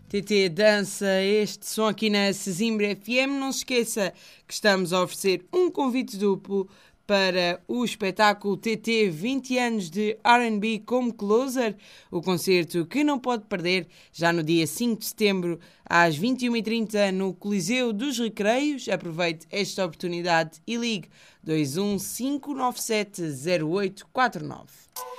TT dança este som aqui na Sesimbra FM. Não se esqueça que estamos a oferecer um convite duplo para o espetáculo TT 20 anos de R&B como closer, o concerto que não pode perder já no dia 5 de setembro às 21h30 no Coliseu dos Recreios. Aproveite esta oportunidade e ligue 215970849.